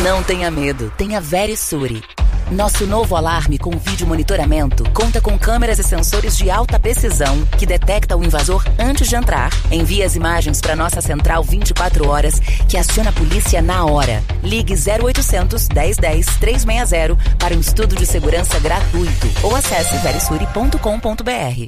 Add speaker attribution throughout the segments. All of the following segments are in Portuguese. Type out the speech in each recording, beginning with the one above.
Speaker 1: Não tenha medo, tenha Verisure. Nosso novo alarme com vídeo monitoramento conta com câmeras e sensores de alta precisão que detecta o invasor antes de entrar, envia as imagens para nossa central 24 horas, que aciona a polícia na hora. Ligue 0800 1010 360 para um estudo de segurança gratuito ou acesse verisure.com.br.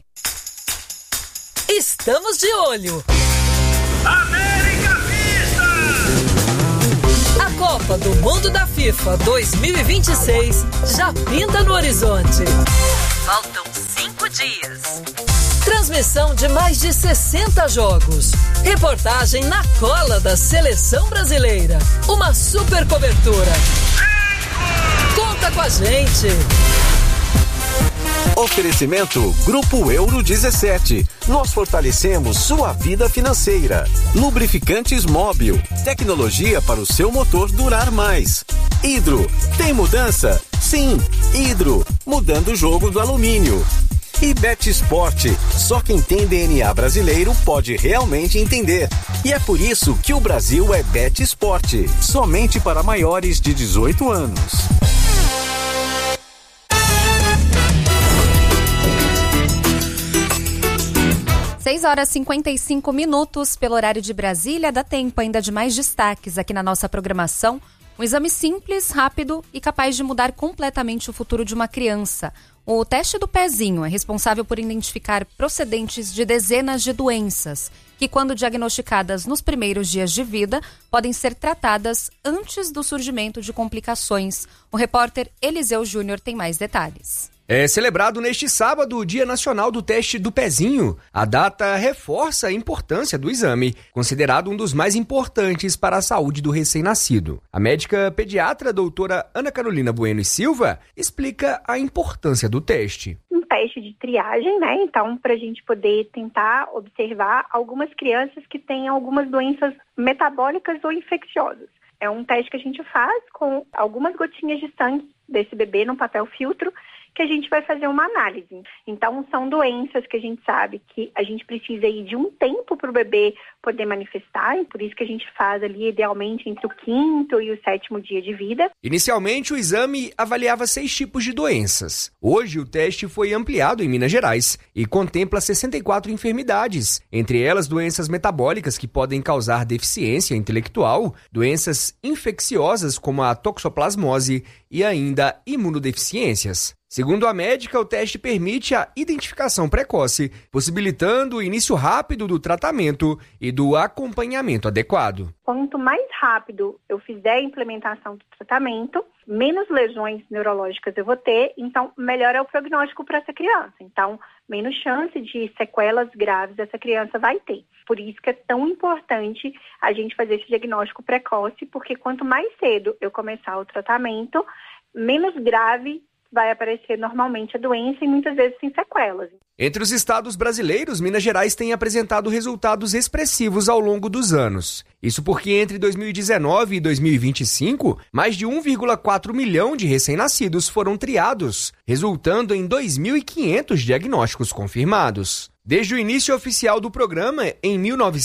Speaker 2: Estamos de olho!
Speaker 3: América Vista!
Speaker 2: A Copa do Mundo da FIFA 2026 já pinta no horizonte.
Speaker 1: Faltam 5 dias.
Speaker 2: Transmissão de mais de 60 jogos. Reportagem na cola da seleção brasileira. Uma super cobertura. Conta com a gente!
Speaker 4: Oferecimento Grupo Euro 17. Nós fortalecemos sua vida financeira. Lubrificantes Móbil. Tecnologia para o seu motor durar mais. Hidro. Tem mudança? Sim. Hidro. Mudando o jogo do alumínio. E Bet Sport. Só quem tem DNA brasileiro pode realmente entender. E é por isso que o Brasil é Bet Sport. Somente para maiores de 18 anos.
Speaker 5: 6h55 pelo horário de Brasília. Dá tempo ainda de mais destaques aqui na nossa programação. Um exame simples, rápido e capaz de mudar completamente o futuro de uma criança. O teste do pezinho é responsável por identificar procedentes de dezenas de doenças, que, quando diagnosticadas nos primeiros dias de vida, podem ser tratadas antes do surgimento de complicações. O repórter Eliseu Júnior tem mais detalhes.
Speaker 6: É celebrado neste sábado o Dia Nacional do Teste do Pezinho. A data reforça a importância do exame, considerado um dos mais importantes para a saúde do recém-nascido. A médica pediatra doutora Ana Carolina Bueno e Silva explica a importância do teste.
Speaker 7: Um teste de triagem, né? Então, para a gente poder tentar observar algumas crianças que têm algumas doenças metabólicas ou infecciosas. É um teste que a gente faz com algumas gotinhas de sangue desse bebê num papel filtro, que a gente vai fazer uma análise. Então, são doenças que a gente sabe que a gente precisa ir de um tempo para o bebê poder manifestar, e por isso que a gente faz ali, idealmente, entre o 5º e o 7º dia de vida.
Speaker 6: Inicialmente, o exame avaliava 6 tipos de doenças. Hoje, o teste foi ampliado em Minas Gerais e contempla 64 enfermidades, entre elas doenças metabólicas que podem causar deficiência intelectual, doenças infecciosas como a toxoplasmose e ainda imunodeficiências. Segundo a médica, o teste permite a identificação precoce, possibilitando o início rápido do tratamento e do acompanhamento adequado.
Speaker 7: Quanto mais rápido eu fizer a implementação do tratamento, menos lesões neurológicas eu vou ter, então melhor é o prognóstico para essa criança. Então, menos chance de sequelas graves essa criança vai ter. Por isso que é tão importante a gente fazer esse diagnóstico precoce, porque quanto mais cedo eu começar o tratamento, menos grave vai aparecer normalmente a doença e muitas vezes sem sequelas.
Speaker 6: Entre os estados brasileiros, Minas Gerais tem apresentado resultados expressivos ao longo dos anos. Isso porque entre 2019 e 2025, mais de 1,4 milhão de recém-nascidos foram triados, resultando em 2.500 diagnósticos confirmados. Desde o início oficial do programa, em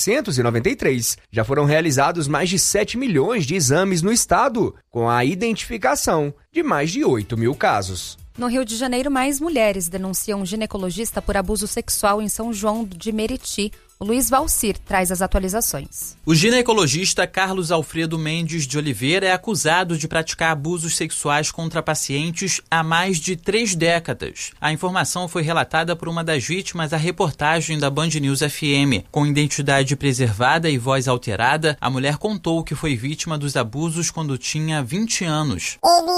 Speaker 6: 1993, já foram realizados mais de 7 milhões de exames no estado, com a identificação de mais de 8 mil casos.
Speaker 5: No Rio de Janeiro, mais mulheres denunciam um ginecologista por abuso sexual em São João de Meriti. O Luiz Valcir traz as atualizações.
Speaker 8: O ginecologista Carlos Alfredo Mendes de Oliveira é acusado de praticar abusos sexuais contra pacientes há mais de 3 décadas. A informação foi relatada por uma das vítimas à reportagem da Band News FM. Com identidade preservada e voz alterada, a mulher contou que foi vítima dos abusos quando tinha 20 anos.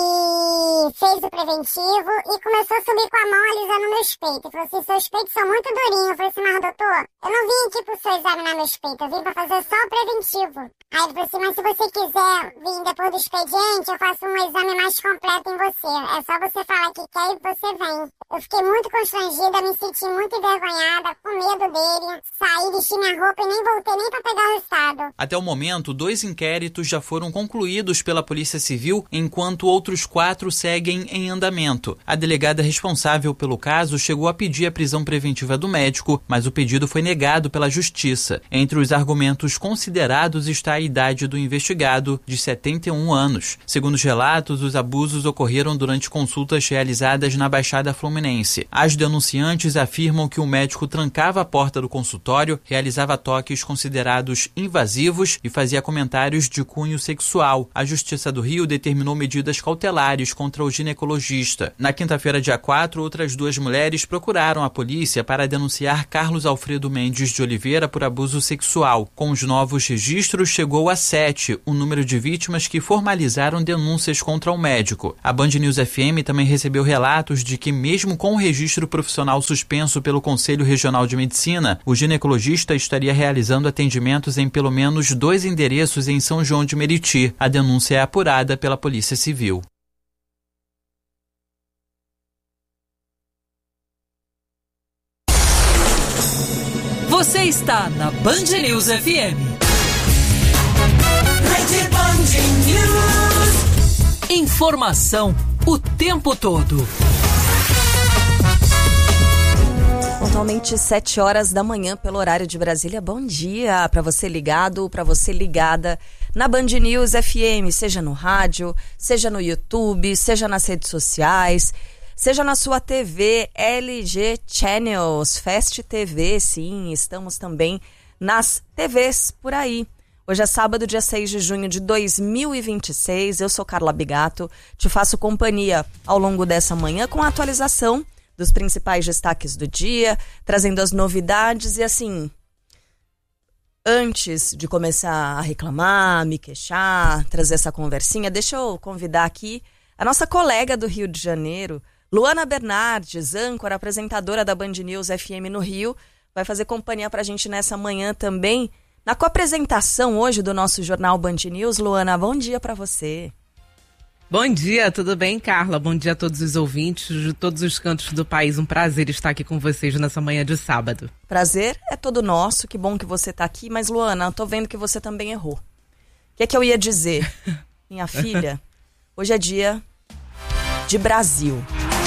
Speaker 9: Ele fez o preventivo e começou a subir com a mão alisando meus peitos. Ele falou assim, seus peitos são muito durinhos. Eu falei assim, mas doutor, eu não vim aqui pro senhor examinar meus peitos, eu vim pra fazer só o preventivo. Aí ele falou assim, mas se você quiser vir depois do expediente, eu faço um exame mais completo em você. É só você falar que quer e você vem. Eu fiquei muito constrangida, me senti muito envergonhada, com medo dele. Saí, vesti minha roupa e nem voltei nem pra pegar o resultado.
Speaker 8: Até o momento, 2 inquéritos já foram concluídos pela Polícia Civil, enquanto outros 4 seguem seguem em andamento. A delegada responsável pelo caso chegou a pedir a prisão preventiva do médico, mas o pedido foi negado pela Justiça. Entre os argumentos considerados está a idade do investigado, de 71 anos. Segundo os relatos, os abusos ocorreram durante consultas realizadas na Baixada Fluminense. As denunciantes afirmam que o médico trancava a porta do consultório, realizava toques considerados invasivos e fazia comentários de cunho sexual. A Justiça do Rio determinou medidas cautelares contra o ginecologista. Na quinta-feira, dia 4, outras 2 mulheres procuraram a polícia para denunciar Carlos Alfredo Mendes de Oliveira por abuso sexual. Com os novos registros, chegou a 7 o número de vítimas que formalizaram denúncias contra o médico. A Band News FM também recebeu relatos de que, mesmo com o registro profissional suspenso pelo Conselho Regional de Medicina, o ginecologista estaria realizando atendimentos em pelo menos 2 endereços em São João de Meriti. A denúncia é apurada pela Polícia Civil.
Speaker 2: Você está na Band News FM.
Speaker 3: Rede Band News.
Speaker 2: Informação o tempo todo.
Speaker 5: Pontualmente 7 horas da manhã pelo horário de Brasília. Bom dia para você ligado, para você ligada na Band News FM, seja no rádio, seja no YouTube, seja nas redes sociais, seja na sua TV, LG Channels, Fast TV, sim, estamos também nas TVs por aí. Hoje é sábado, dia 6 de junho de 2026, eu sou Carla Bigato, te faço companhia ao longo dessa manhã com a atualização dos principais destaques do dia, trazendo as novidades e assim, antes de começar a reclamar, me queixar, trazer essa conversinha, deixa eu convidar aqui a nossa colega do Rio de Janeiro, Luana Bernardes, âncora, apresentadora da Band News FM no Rio, vai fazer companhia pra gente nessa manhã também, na coapresentação hoje do nosso jornal Band News. Luana, bom dia pra você.
Speaker 10: Bom dia, tudo bem, Carla? Bom dia a todos os ouvintes de todos os cantos do país. Um prazer estar aqui com vocês nessa manhã de sábado.
Speaker 5: Prazer é todo nosso, que bom que você está aqui. Mas, Luana, eu tô vendo que você também errou. O que é que eu ia dizer? Minha filha, hoje é dia de Brasil.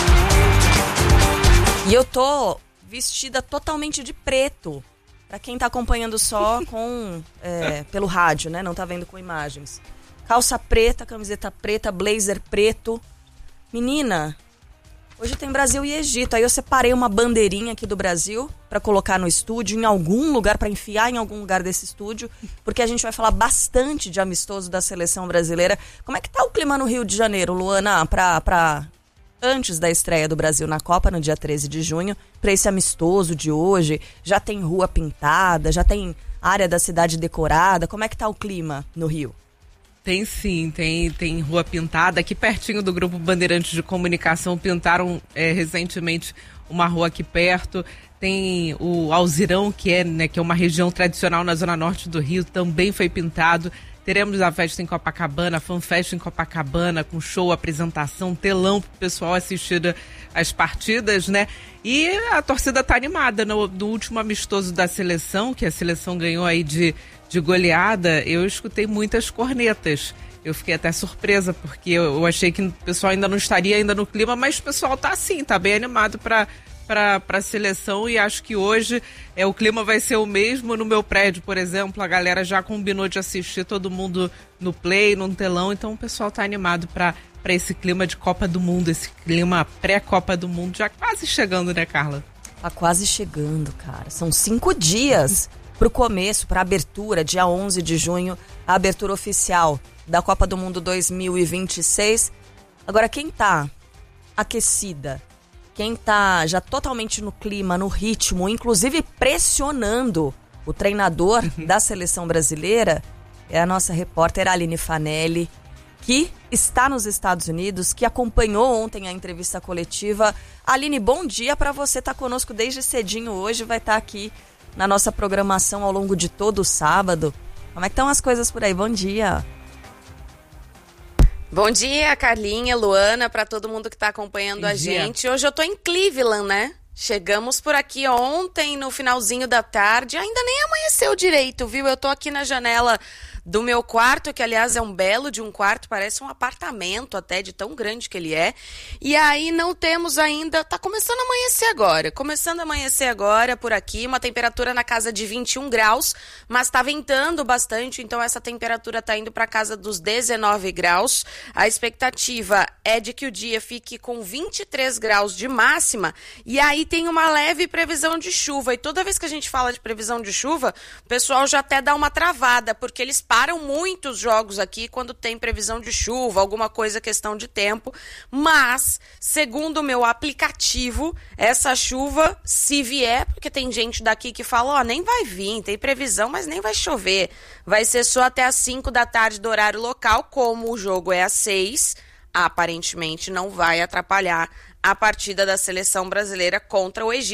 Speaker 5: E eu tô vestida totalmente de preto. Pra quem tá acompanhando só com pelo rádio, né? Não tá vendo com imagens. Calça preta, camiseta preta, blazer preto. Menina, hoje tem Brasil e Egito. Aí eu separei uma bandeirinha aqui do Brasil pra colocar no estúdio, em algum lugar, pra enfiar em algum lugar desse estúdio, porque a gente vai falar bastante de amistoso da seleção brasileira. Como é que tá o clima no Rio de Janeiro, Luana, pra antes da estreia do Brasil na Copa, no dia 13 de junho, pra esse amistoso de hoje? Já tem rua pintada, já tem área da cidade decorada? Como é que tá o clima no Rio?
Speaker 10: Tem sim, tem rua pintada. Aqui pertinho do Grupo Bandeirantes de Comunicação pintaram recentemente uma rua aqui perto. Tem o Alzirão, que é uma região tradicional na zona norte do Rio, também foi pintado. Teremos a festa em Copacabana, a FanFest em Copacabana, com show, apresentação, telão para o pessoal assistir as partidas, né? E a torcida tá animada. No último amistoso da seleção, que a seleção ganhou aí de goleada, eu escutei muitas cornetas. Eu fiquei até surpresa, porque eu achei que o pessoal ainda não estaria ainda no clima, mas o pessoal tá assim, tá bem animado para a seleção, e acho que hoje o clima vai ser o mesmo. No meu prédio, por exemplo, a galera já combinou de assistir todo mundo no play, no telão, então o pessoal tá animado para esse clima de Copa do Mundo, esse clima pré-Copa do Mundo, já quase chegando, né, Carla?
Speaker 5: Tá quase chegando, cara. São 5 dias pro começo, pra abertura, dia 11 de junho, a abertura oficial da Copa do Mundo 2026. Agora, quem tá aquecida, quem tá já totalmente no clima, no ritmo, inclusive pressionando o treinador da seleção brasileira, é a nossa repórter Aline Fanelli, que está nos Estados Unidos, que acompanhou ontem a entrevista coletiva. Aline, bom dia para você, tá conosco desde cedinho hoje, vai estar aqui na nossa programação ao longo de todo o sábado. Como é que estão as coisas por aí? Bom dia.
Speaker 11: Bom dia, Carlinha, Luana, para todo mundo que está acompanhando a gente. Hoje eu tô em Cleveland, né? Chegamos por aqui ontem, no finalzinho da tarde. Ainda nem amanheceu direito, viu? Eu tô aqui na janela do meu quarto, que aliás é um belo de um quarto, parece um apartamento até, de tão grande que ele é. E aí não temos ainda, tá começando a amanhecer agora por aqui, uma temperatura na casa de 21 graus, mas tá ventando bastante, então essa temperatura tá indo para casa dos 19 graus. A expectativa é de que o dia fique com 23 graus de máxima, e aí tem uma leve previsão de chuva. E toda vez que a gente fala de previsão de chuva, o pessoal já até dá uma travada, porque eles param muito os jogos aqui quando tem previsão de chuva, alguma coisa, questão de tempo. Mas, segundo o meu aplicativo, essa chuva, se vier, porque tem gente daqui que fala, nem vai vir, tem previsão, mas nem vai chover. Vai ser só até às 5 da tarde do horário local, como o jogo é às 6, aparentemente não vai atrapalhar a partida da seleção brasileira contra o Egito.